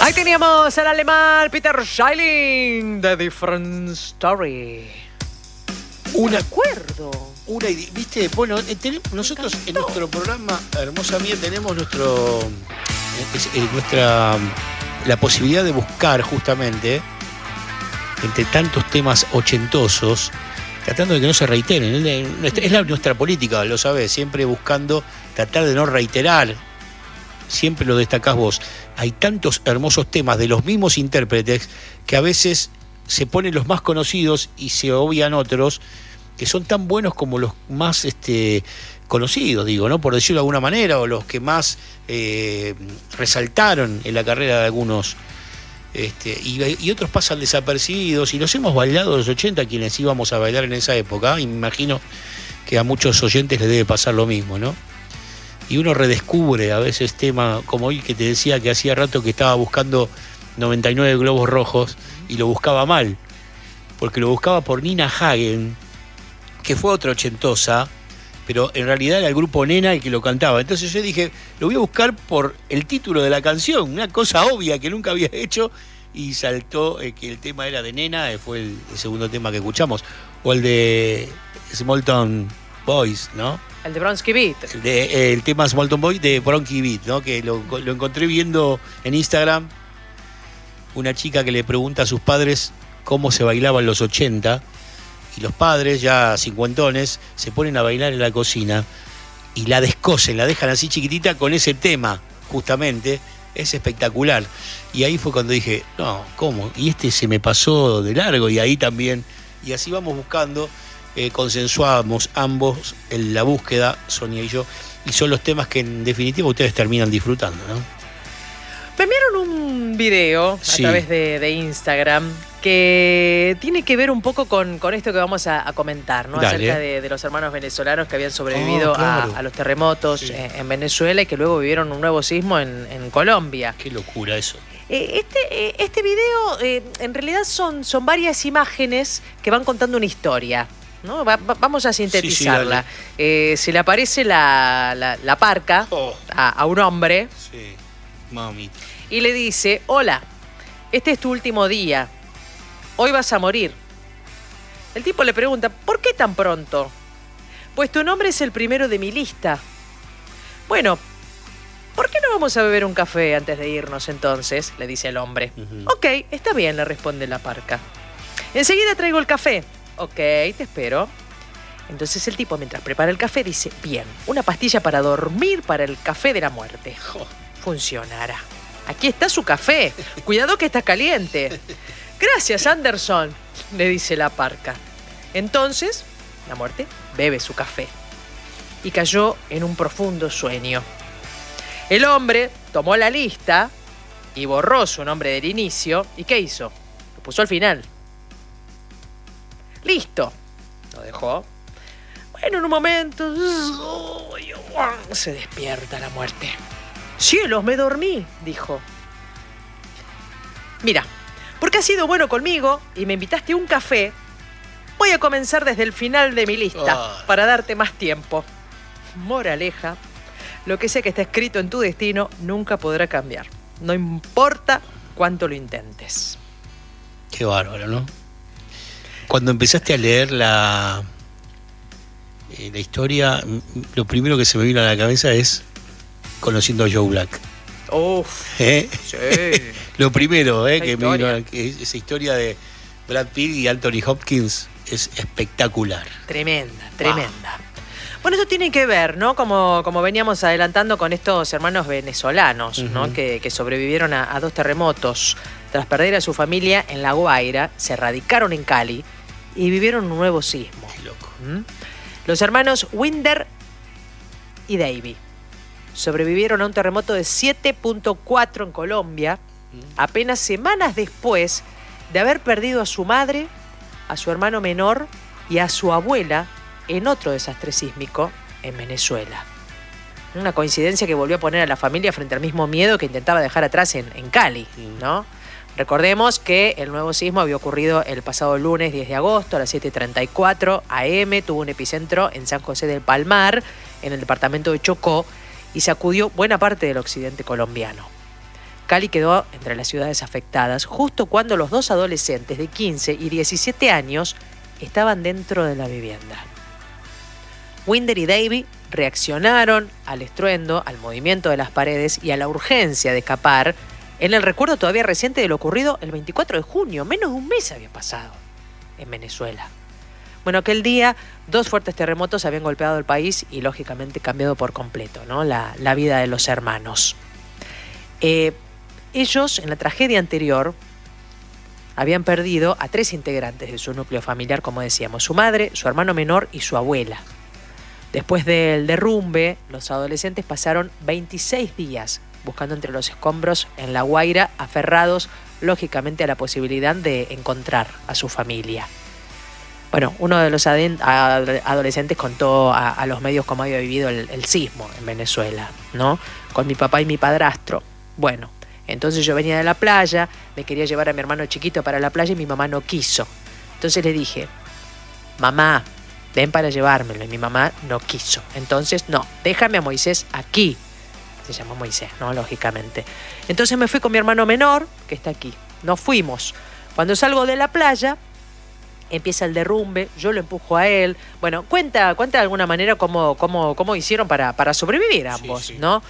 Ahí teníamos al alemán Peter Schilling, The Different Story. Un acuerdo. ¿Viste? Bueno, nosotros en nuestro programa Hermosa Mía tenemos la posibilidad de buscar justamente entre tantos temas ochentosos, tratando de que no se reiteren. Es nuestra política, lo sabés, siempre buscando tratar de no reiterar. Siempre lo destacás vos. Hay tantos hermosos temas de los mismos intérpretes que a veces se ponen los más conocidos y se obvian otros que son tan buenos como los más conocidos, digo, ¿no? Por decirlo de alguna manera, o los que más resaltaron en la carrera de algunos. Y otros pasan desapercibidos, y los hemos bailado los 80 quienes íbamos a bailar en esa época, y me imagino que a muchos oyentes les debe pasar lo mismo, ¿no? Y uno redescubre a veces temas como hoy, que te decía que hacía rato que estaba buscando 99 globos rojos y lo buscaba mal, porque lo buscaba por Nina Hagen, que fue otra ochentosa, pero en realidad era el grupo Nena el que lo cantaba. Entonces yo dije, lo voy a buscar por el título de la canción, una cosa obvia que nunca había hecho, y saltó que el tema era de Nena, fue el segundo tema que escuchamos, o el de Small Town Boys, ¿no? El de Bronski Beat. El tema Small Town Boys de Bronski Beat, ¿no? Que lo encontré viendo en Instagram, una chica que le pregunta a sus padres cómo se bailaba en los 80, y los padres, ya cincuentones, se ponen a bailar en la cocina y la descosen, la dejan así chiquitita con ese tema, justamente. Es espectacular. Y ahí fue cuando dije, no, ¿cómo? Y se me pasó de largo, y ahí también. Y así vamos buscando, consensuamos ambos en la búsqueda, Sonia y yo, y son los temas que en definitiva ustedes terminan disfrutando, ¿no? Me enviaron un video a través de Instagram que tiene que ver un poco con esto que vamos a comentar, ¿no? Dale. Acerca de los hermanos venezolanos que habían sobrevivido claro. a los terremotos en Venezuela, y que luego vivieron un nuevo sismo en Colombia. Qué locura eso. Este video en realidad son varias imágenes que van contando una historia, ¿no? Vamos a sintetizarla. Se le aparece la parca a un hombre. Sí, mamita. Y le dice, hola, este es tu último día, hoy vas a morir. El tipo le pregunta, ¿por qué tan pronto? Pues tu nombre es el primero de mi lista. Bueno, ¿por qué no vamos a beber un café antes de irnos entonces? Le dice el hombre. Ok, está bien, le responde la parca. Enseguida traigo el café. Ok, te espero. Entonces el tipo, mientras prepara el café, dice, bien, una pastilla para dormir para el café de la muerte. Funcionará. Aquí está su café. Cuidado que está caliente. Gracias, Anderson, le dice la parca. Entonces, la muerte bebe su café y cayó en un profundo sueño. El hombre tomó la lista y borró su nombre del inicio. ¿Y qué hizo? Lo puso al final. Listo. Lo dejó. Bueno, en un momento se despierta la muerte. ¡Cielos, me dormí!, dijo. Mira, porque has sido bueno conmigo y me invitaste a un café, voy a comenzar desde el final de mi lista para darte más tiempo. Moraleja, lo que sea que está escrito en tu destino nunca podrá cambiar. No importa cuánto lo intentes. Qué bárbaro, ¿no? Cuando empezaste a leer la historia, lo primero que se me vino a la cabeza es Conociendo a Joe Black. Uf, sí. Lo primero que me vino, esa historia de Brad Pitt y Anthony Hopkins es espectacular. Tremenda. Bueno, eso tiene que ver, ¿no? Como veníamos adelantando con estos hermanos venezolanos, ¿no? Que sobrevivieron a dos terremotos. Tras perder a su familia en La Guaira, se radicaron en Cali y vivieron un nuevo sismo. Qué loco. Los hermanos Winder y Davy sobrevivieron a un terremoto de 7.4 en Colombia, apenas semanas después de haber perdido a su madre, a su hermano menor y a su abuela en otro desastre sísmico en Venezuela. Una coincidencia que volvió a poner a la familia frente al mismo miedo que intentaba dejar atrás en Cali, ¿no? Recordemos que el nuevo sismo había ocurrido el pasado lunes 10 de agosto a las 7:34 am, tuvo un epicentro en San José del Palmar, en el departamento de Chocó, y sacudió buena parte del occidente colombiano. Cali quedó entre las ciudades afectadas justo cuando los dos adolescentes de 15 y 17 años estaban dentro de la vivienda. Winder y Davy reaccionaron al estruendo, al movimiento de las paredes y a la urgencia de escapar en el recuerdo todavía reciente de lo ocurrido el 24 de junio. Menos de un mes había pasado en Venezuela. Bueno, aquel día 2 fuertes terremotos habían golpeado el país y lógicamente cambiado por completo, ¿no?, la vida de los hermanos. Ellos, en la tragedia anterior, habían perdido a 3 integrantes de su núcleo familiar, como decíamos: su madre, su hermano menor y su abuela. Después del derrumbe, los adolescentes pasaron 26 días buscando entre los escombros en La Guaira, aferrados lógicamente a la posibilidad de encontrar a su familia. Bueno, uno de los adolescentes contó a los medios cómo había vivido el sismo en Venezuela, ¿no? Con mi papá y mi padrastro. Bueno, entonces yo venía de la playa, me quería llevar a mi hermano chiquito para la playa y mi mamá no quiso. Entonces le dije: mamá, ven para llevármelo. Y mi mamá no quiso. Entonces, no, déjame a Moisés aquí. Se llamó Moisés, ¿no? Lógicamente. Entonces me fui con mi hermano menor, que está aquí. Nos fuimos. Cuando salgo de la playa, empieza el derrumbe, yo lo empujo a él. Bueno, cuenta de alguna manera cómo hicieron para sobrevivir ambos, sí. ¿No?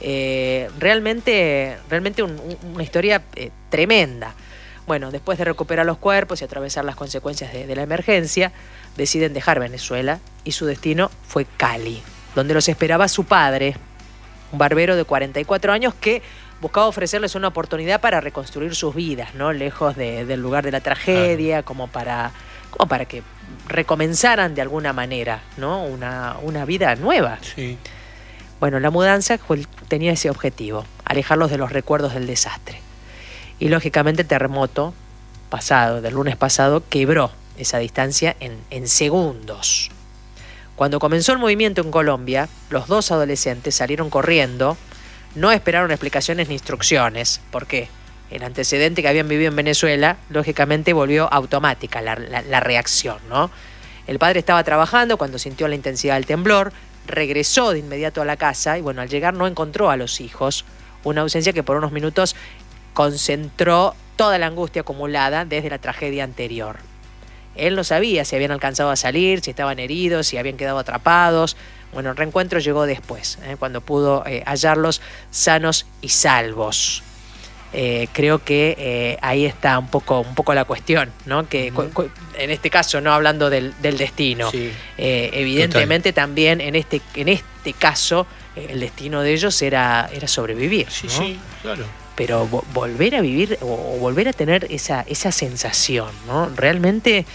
Realmente una historia tremenda. Bueno, después de recuperar los cuerpos y atravesar las consecuencias de la emergencia, deciden dejar Venezuela y su destino fue Cali, donde los esperaba su padre, un barbero de 44 años que buscaba ofrecerles una oportunidad para reconstruir sus vidas, ¿no?, lejos del lugar de la tragedia, como para que recomenzaran de alguna manera, ¿no?, una vida nueva. Sí. Bueno, la mudanza tenía ese objetivo: alejarlos de los recuerdos del desastre. Y lógicamente el terremoto del lunes pasado, quebró esa distancia en segundos. Cuando comenzó el movimiento en Colombia, los 2 adolescentes salieron corriendo, no esperaron explicaciones ni instrucciones, porque el antecedente que habían vivido en Venezuela, lógicamente volvió automática la reacción, ¿no? El padre estaba trabajando cuando sintió la intensidad del temblor, regresó de inmediato a la casa y bueno, al llegar no encontró a los hijos, una ausencia que por unos minutos concentró toda la angustia acumulada desde la tragedia anterior. Él no sabía si habían alcanzado a salir, si estaban heridos, si habían quedado atrapados. Bueno, el reencuentro llegó después, cuando pudo hallarlos sanos y salvos. Creo que ahí está un poco la cuestión, ¿no? Que en este caso, no hablando del destino, sí, evidentemente total. También en este caso el destino de ellos era sobrevivir, sí, ¿no? Sí, claro. Pero volver a vivir o volver a tener esa sensación, ¿no? Realmente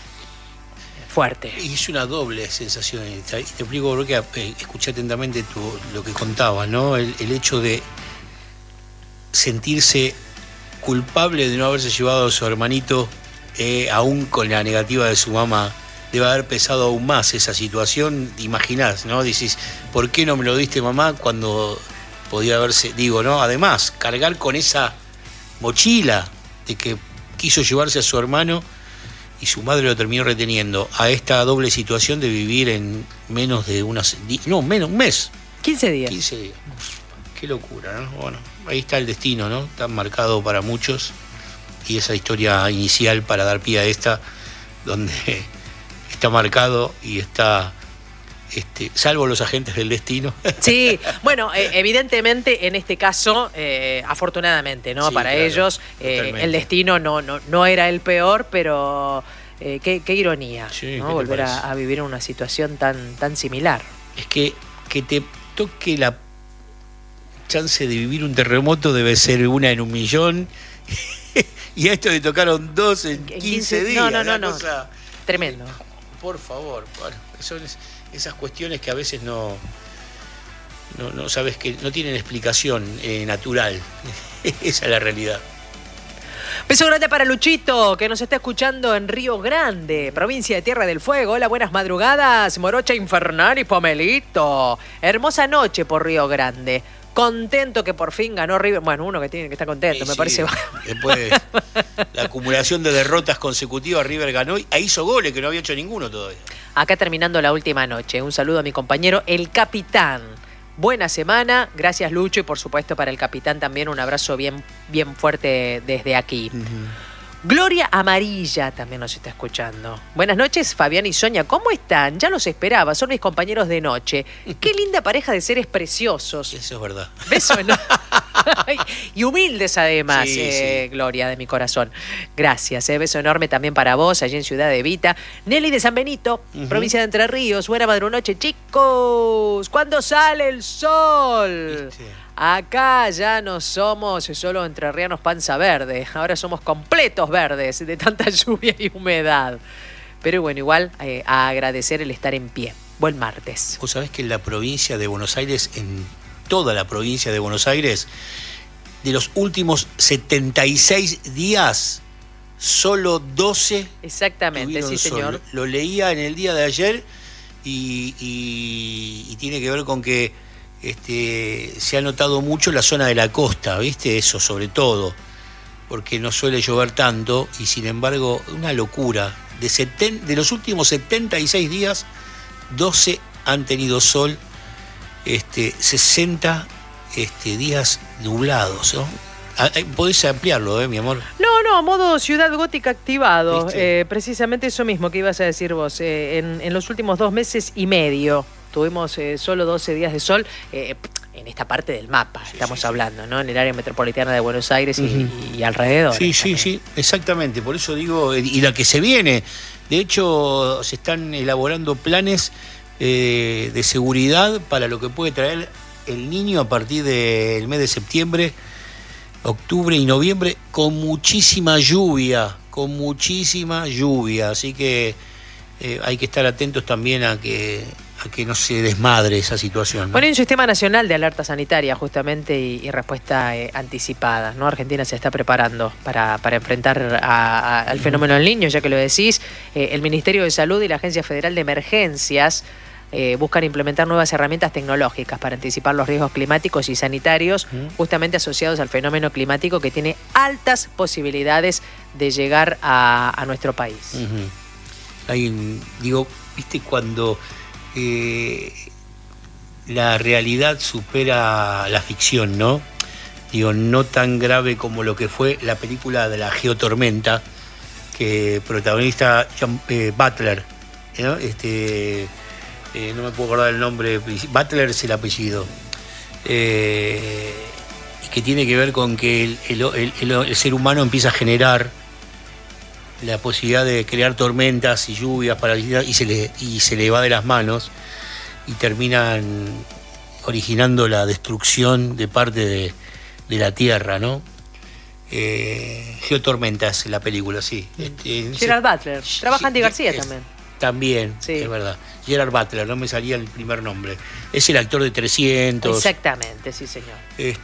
fuerte. Y es una doble sensación. Te explico porque escuché atentamente lo que contabas, ¿no? El hecho de sentirse culpable de no haberse llevado a su hermanito, aún con la negativa de su mamá. Debe haber pesado aún más esa situación. Imaginás, ¿no? Dices, ¿por qué no me lo diste, mamá, cuando podía haberse, ¿no? Además, cargar con esa mochila de que quiso llevarse a su hermano y su madre lo terminó reteniendo, a esta doble situación de vivir en menos de un mes. 15 días. 15 días. Qué locura, ¿no? Bueno, ahí está el destino, ¿no? Tan marcado para muchos, y esa historia inicial para dar pie a esta, donde está marcado y está... salvo los agentes del destino. Sí, bueno, evidentemente en este caso, afortunadamente, ¿no? Sí, para claro, ellos, el destino no era el peor, pero qué ironía, sí, ¿no? Volver a vivir en una situación tan similar. Es que te toque la chance de vivir un terremoto debe ser 1 en 1.000.000, y a esto le tocaron 2 en 15 días. No. Cosa... Tremendo. Por favor, bueno, son esas cuestiones que a veces no sabes, que no tienen explicación natural. Esa es la realidad. Beso grande para Luchito, que nos está escuchando en Río Grande, provincia de Tierra del Fuego. Hola, buenas madrugadas, Morocha Infernal y Pomelito. Hermosa noche por Río Grande. Contento que por fin ganó River. Bueno, uno que tiene que estar contento, me parece. Después de la acumulación de derrotas consecutivas, River ganó e hizo goles que no había hecho ninguno todavía. Acá terminando la última noche, un saludo a mi compañero, el capitán Buena semana, gracias Lucho y por supuesto para el capitán también un abrazo bien, bien fuerte desde aquí. Gloria Amarilla también nos está escuchando. Buenas noches, Fabián y Sonia, ¿cómo están? Ya los esperaba, son mis compañeros de noche. Qué linda pareja de seres preciosos. Eso es verdad. Beso enorme. Y humildes además, Sí. Gloria, de mi corazón. Gracias, beso enorme también para vos, allí en Ciudad de Evita. Nelly de San Benito, provincia de Entre Ríos. Buena madrunoche, chicos. ¿Cuándo sale el sol? ¿Viste? Acá ya no somos solo entrerrianos panza verde, ahora somos completos verdes de tanta lluvia y humedad. Pero bueno, igual a agradecer el estar en pie. Buen martes. Vos sabés que en la provincia de Buenos Aires, en toda la provincia de Buenos Aires, de los últimos 76 días, solo 12 Exactamente, tuvieron sí, sol. señor. Lo leía en el día de ayer y tiene que ver con que se ha notado mucho la zona de la costa, ¿viste? Eso sobre todo, porque no suele llover tanto y sin embargo, una locura. De los últimos 76 días, 12 han tenido sol, 60 días nublados, ¿no? Podés ampliarlo, mi amor. No, modo ciudad gótica activado. ¿Viste? Precisamente eso mismo que ibas a decir vos. En los últimos 2 meses y medio tuvimos solo 12 días de sol en esta parte del mapa, estamos hablando, ¿no? En el área metropolitana de Buenos Aires y alrededor. Sí, exactamente. Por eso digo, y la que se viene. De hecho, se están elaborando planes de seguridad para lo que puede traer el Niño a partir del mes de septiembre, octubre y noviembre, con muchísima lluvia. Así que hay que estar atentos también a que no se desmadre esa situación, ¿no? Bueno, hay un sistema nacional de alerta sanitaria justamente y respuesta anticipada, ¿no? Argentina se está preparando para enfrentar al fenómeno del Niño, ya que lo decís. El Ministerio de Salud y la Agencia Federal de Emergencias buscan implementar nuevas herramientas tecnológicas para anticipar los riesgos climáticos y sanitarios justamente asociados al fenómeno climático que tiene altas posibilidades de llegar a nuestro país. ¿Viste cuando la realidad supera la ficción, ¿no? No tan grave como lo que fue la película de la Geotormenta, que protagonista John Butler, ¿no? No me puedo acordar el nombre, Butler es el apellido, y que tiene que ver con que el ser humano empieza a generar la posibilidad de crear tormentas y lluvias y se le va de las manos y terminan originando la destrucción de parte de la Tierra, ¿no? Geotormentas, la película, sí. Gerard Butler, trabaja Andy García también. También, sí. Es verdad. Gerard Butler, no me salía el primer nombre. Es el actor de 300. Exactamente, sí, señor.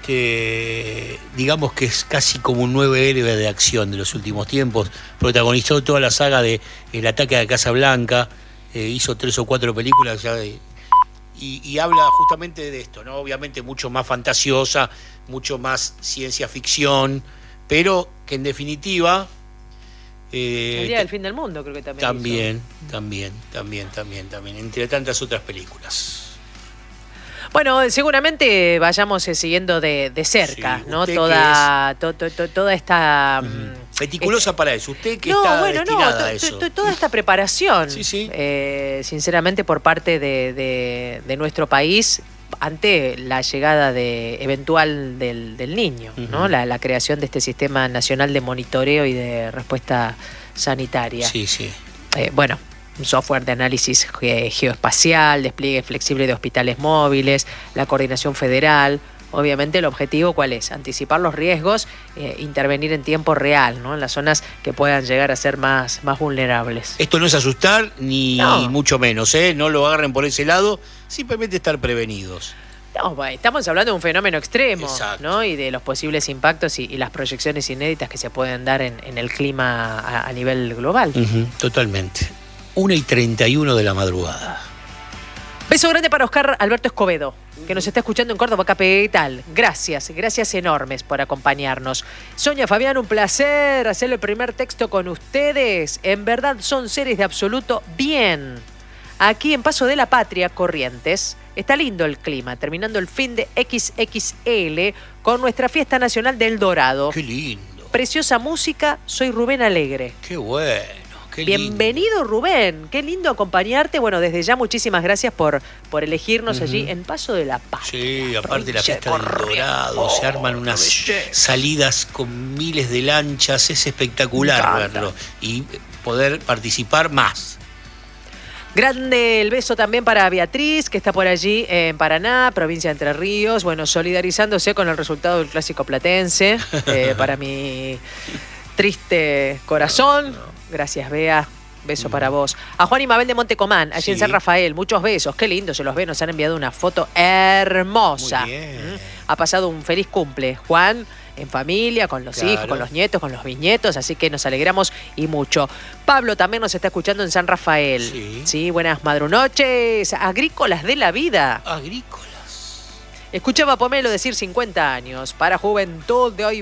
Digamos que es casi como un nuevo héroe de acción de los últimos tiempos. Protagonizó toda la saga de El ataque a la Casa Blanca. Hizo 3 o 4 películas ya y habla justamente de esto, ¿no? Obviamente mucho más fantasiosa, mucho más ciencia ficción, pero que en definitiva... El día del fin del mundo creo que también. También, entre tantas otras películas. Bueno, seguramente vayamos siguiendo de cerca, sí, ¿no? Toda esta... meticulosa para eso. Usted que está destinada a eso. Toda esta preparación, sí. sinceramente, por parte de nuestro país ante la llegada eventual del Niño, ¿no? La creación de este Sistema Nacional de Monitoreo y de Respuesta Sanitaria. Sí. Bueno, un software de análisis geoespacial, despliegue flexible de hospitales móviles, la coordinación federal. Obviamente el objetivo, ¿cuál es? Anticipar los riesgos, intervenir en tiempo real, ¿no? En las zonas que puedan llegar a ser más vulnerables. Esto no es asustar, ni mucho menos, ¿eh? No lo agarren por ese lado, simplemente estar prevenidos. No, estamos hablando de un fenómeno extremo, exacto, ¿no? Y de los posibles impactos y las proyecciones inéditas que se pueden dar en el clima a nivel global. Totalmente. 1:31 de la madrugada. Beso grande para Oscar Alberto Escobedo, que nos está escuchando en Córdoba Capital. Gracias enormes por acompañarnos. Sonia, Fabián, un placer hacer el primer texto con ustedes. En verdad son seres de absoluto bien. Aquí en Paso de la Patria, Corrientes, Está lindo el clima, terminando el fin de XXL con nuestra fiesta nacional del Dorado. Qué lindo. Preciosa música, soy Rubén Alegre. Qué bueno. Qué lindo. Bienvenido, Rubén. Qué lindo acompañarte. Bueno, desde ya muchísimas gracias por elegirnos allí en Paso de la Paz. Sí, aparte de la fiesta del Dorado, se arman unas salidas con miles de lanchas, es espectacular verlo y poder participar más. Grande el beso también para Beatriz, que está por allí en Paraná, provincia de Entre Ríos. Bueno, solidarizándose con el resultado del Clásico Platense. Para mi triste corazón. Gracias, Bea. Beso para vos. A Juan y Mabel de Montecomán, allí en San Rafael. Muchos besos. Qué lindo, se los ve. Nos han enviado una foto hermosa. Muy bien. Ha pasado un feliz cumple, Juan, en familia, con los hijos, con los nietos, con los bisnietos. Así que nos alegramos y mucho. Pablo también nos está escuchando en San Rafael. Sí, buenas madrunoches. Agrícolas de la vida. Agrícolas. Escuchaba a Pomelo decir 50 años. Para juventud de hoy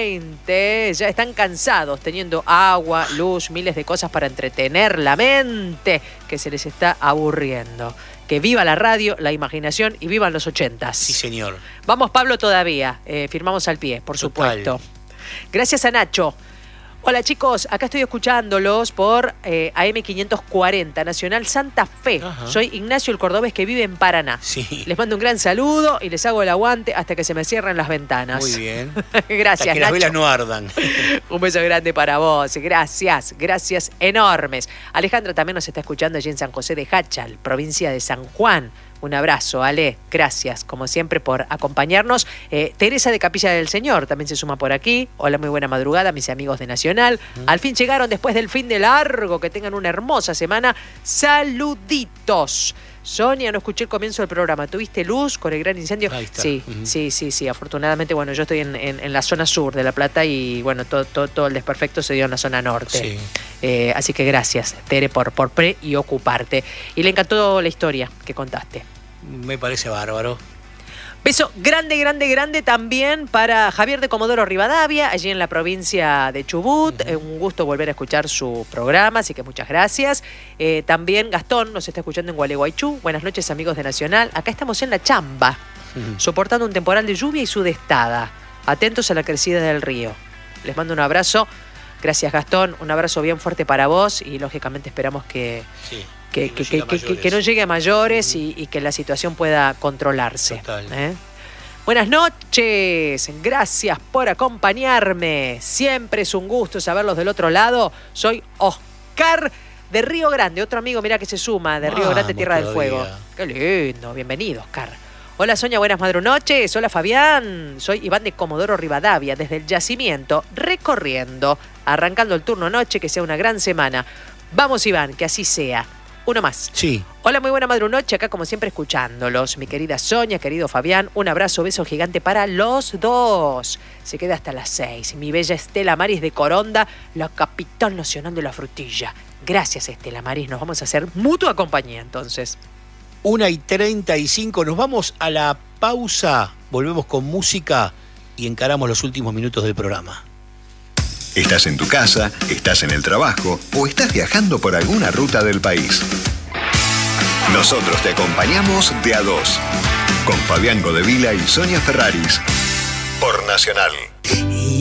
20. Ya están cansados teniendo agua, luz, miles de cosas para entretener la mente que se les está aburriendo. Que viva la radio, la imaginación y vivan los 80s. Sí, señor. Vamos, Pablo, todavía. Firmamos al pie, por supuesto. Gracias a Nacho. Hola chicos, acá estoy escuchándolos por AM540, Nacional Santa Fe. Ajá. Soy Ignacio el Cordobés que vive en Paraná. Sí. Les mando un gran saludo y les hago el aguante hasta que se me cierren las ventanas. Muy bien. Gracias, hasta que Nacho. las velas no ardan. Un beso grande para vos. Gracias enormes. Alejandra también nos está escuchando allí en San José de Jáchal, provincia de San Juan. Un abrazo, Ale. Gracias, como siempre, por acompañarnos. Teresa de Capilla del Señor también se suma por aquí. Hola, muy buena madrugada, mis amigos de Nacional. Al fin llegaron después del fin de largo. Que tengan una hermosa semana. Saluditos. Sonia, no escuché el comienzo del programa. ¿Tuviste luz con el gran incendio? Ahí está. Sí. Afortunadamente, bueno, yo estoy en la zona sur de La Plata y, bueno, todo el desperfecto se dio en la zona norte. Sí. Así que gracias, Tere, por preocuparte. Y le encantó la historia que contaste. Me parece bárbaro. Beso grande también para Javier de Comodoro Rivadavia, allí en la provincia de Chubut. Un gusto volver a escuchar su programa, así que muchas gracias. También Gastón nos está escuchando en Gualeguaychú. Buenas noches, amigos de Nacional. Acá estamos en La Chamba, soportando un temporal de lluvia y sudestada. Atentos a la crecida del río. Les mando un abrazo. Gracias, Gastón. Un abrazo bien fuerte para vos y, lógicamente, esperamos que no llegue a mayores y que la situación pueda controlarse. Total. Buenas noches, gracias por acompañarme. Siempre es un gusto saberlos del otro lado. Soy Oscar de Río Grande, otro amigo, mirá que se suma, de Río Grande, Tierra del Fuego. Qué lindo, bienvenido, Oscar. Hola Sonia, buenas madrunoches. Hola Fabián, soy Iván de Comodoro Rivadavia, desde el yacimiento, recorriendo, arrancando el turno noche, que sea una gran semana. Vamos Iván, que así sea. Uno más. Sí. Hola, muy buena madrunoche, acá como siempre escuchándolos. Mi querida Sonia, querido Fabián, un abrazo, beso gigante para los dos. Se queda hasta las 6. Mi bella Estela Maris de Coronda, la capitán nacional de la frutilla. Gracias, Estela Maris, nos vamos a hacer mutua compañía entonces. 1:35, nos vamos a la pausa, volvemos con música y encaramos los últimos minutos del programa. Estás en tu casa, estás en el trabajo o estás viajando por alguna ruta del país. Nosotros te acompañamos de a dos, con Fabián Godevila y Sonia Ferraris, por Nacional.